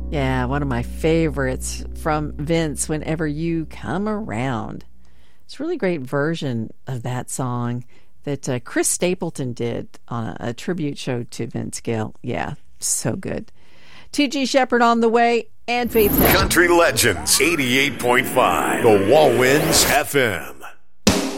Yeah, one of my favorites from Vince, Whenever You Come Around. It's a really great version of that song that Chris Stapleton did on a tribute show to Vince Gill. Yeah, so good. T.G. Shepherd on the way, and Faith Hill. Country Legends 88.5, The Wallwinds FM.